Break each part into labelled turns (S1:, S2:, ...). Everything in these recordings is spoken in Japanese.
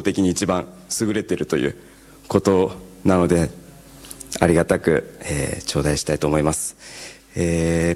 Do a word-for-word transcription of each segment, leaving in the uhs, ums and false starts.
S1: 的に一番優れているということなので、ありがたく、えー、頂戴したいと思います。え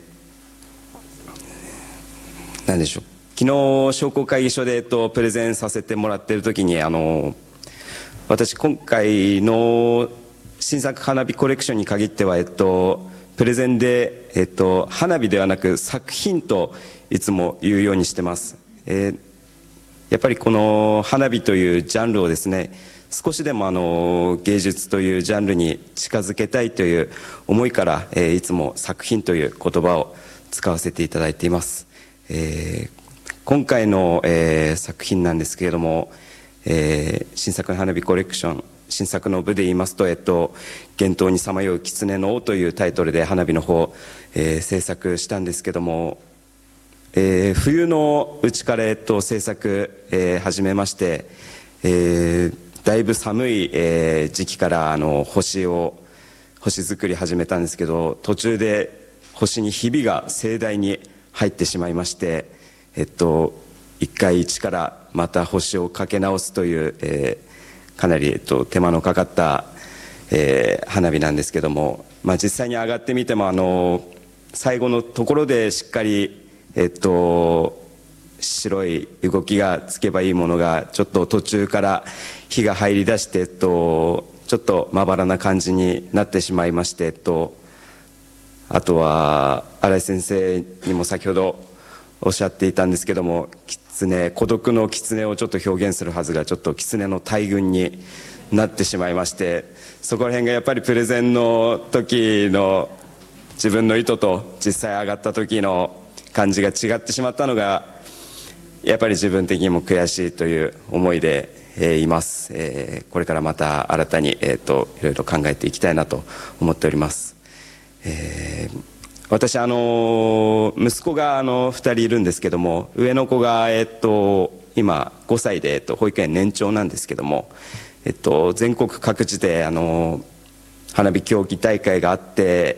S1: ー、何でしょう、昨日商工会議所で、えっと、プレゼンさせてもらっている時に、あの私今回の新作花火コレクションに限っては、えっと、プレゼンで、えっと、花火ではなく作品といつも言うようにしてます。えー、やっぱりこの花火というジャンルをですね、少しでもあの芸術というジャンルに近づけたいという思いから、えー、いつも作品という言葉を使わせていただいています。えー、今回の、えー、作品なんですけれども、えー、新作花火コレクション、新作の部で言いますと、えっと、幻冬にさまよう狐の尾というタイトルで花火の方、えー、制作したんですけども、えー、冬のうちから、えっと、制作、えー、始めまして、えーだいぶ寒い、えー、時期からあの星を星作り始めたんですけど、途中で星にひびが盛大に入ってしまいまして、えっと一回一からまた星をかけ直すという、えー、かなり、えっと、手間のかかった、えー、花火なんですけども、まあ、実際に上がってみてもあの最後のところでしっかり、えっと白い動きがつけばいいものがちょっと途中から火が入り出して、えっと、ちょっとまばらな感じになってしまいまして、えっと、あとは新井先生にも先ほどおっしゃっていたんですけども、狐、孤独の狐をちょっと表現するはずがちょっと狐の大群になってしまいまして、そこら辺がやっぱりプレゼンの時の自分の意図と実際上がった時の感じが違ってしまったのがやっぱり自分的にも悔しいという思いで、えー、います。えー、これからまた新たに、えー、といろいろ考えていきたいなと思っております。えー、私あの息子があのふたりいるんですけども、上の子が、えー、と今ごさいで、えー、と保育園年長なんですけども、えー、と全国各地であの花火競技大会があって、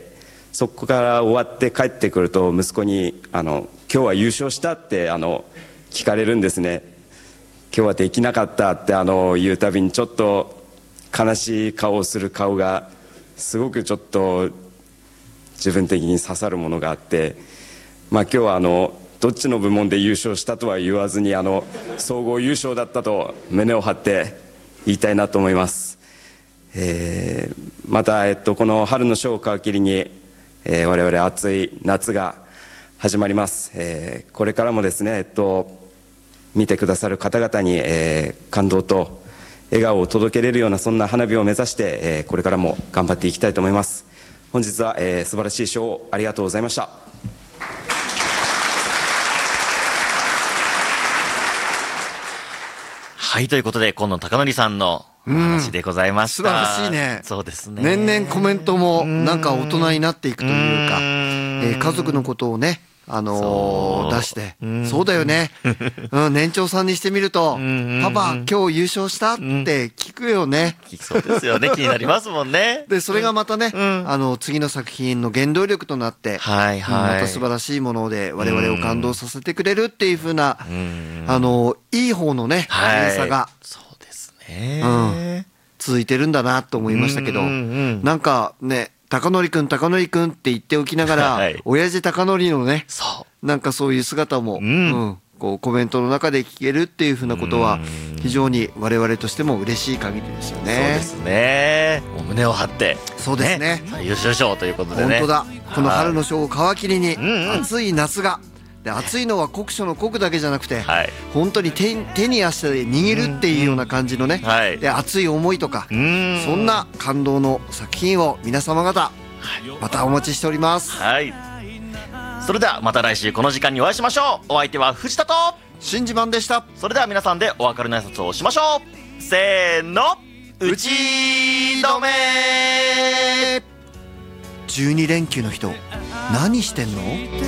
S1: そこから終わって帰ってくると息子にあの今日は優勝したってあの聞かれるんですね。今日はできなかったってあの言うたびにちょっと悲しい顔をする顔がすごくちょっと自分的に刺さるものがあって、まあ今日はあのどっちの部門で優勝したとは言わずにあの総合優勝だったと胸を張って言いたいなと思います。えー、また、えっと、この春の章を皮切りに、えー、我々暑い夏が始まります。えー、これからもですね、えっと見てくださる方々に、えー、感動と笑顔を届けれるようなそんな花火を目指して、えー、これからも頑張っていきたいと思います。本日は、えー、素晴らしい賞をありがとうございました。
S2: はい、ということで今野貴則さんのお話でございました。
S3: 素晴らしいね。
S2: そうですね。
S3: 年々コメントもなんか大人になっていくというか、えー、家族のことをね、あのー、出して、そうだよね、うん、年長さんにしてみると、パパ今日優勝したって聞くよね。
S2: そうですよね。気になりますもんね。
S3: でそれがまたね、うん、あの次の作品の原動力となって、はいはい、また素晴らしいもので我々を感動させてくれるっていう風な、あのいい方のね連鎖が、
S2: そうですね、
S3: うん、続いてるんだなと思いましたけど、なんかね、貴則くん貴則くんって言っておきながら、はい、親父貴則のね、そうなんかそういう姿も、うんうん、こうコメントの中で聞けるっていうふうなことは非常に我々としても嬉しい限りですよね。
S2: そうですね。もう胸を張って、
S3: そうですね。
S2: 最優秀賞ということでね。
S3: 本当だ。この春の章を皮切りに、うんうん、暑い夏が。で暑いのは酷暑の酷だけじゃなくて、はい、本当に 手, 手に足で握るっていうような感じのね、うんはい、で熱い思いとか、うん、そんな感動の作品を皆様方、はい、またお待ちしております。
S2: はい、それではまた来週この時間にお会いしましょう。お相手は藤田と
S3: 新次版でした。
S2: それでは皆さんでお別れの挨拶をしましょう。せーの、打ち止め。
S3: じゅうに連休の人何してんの？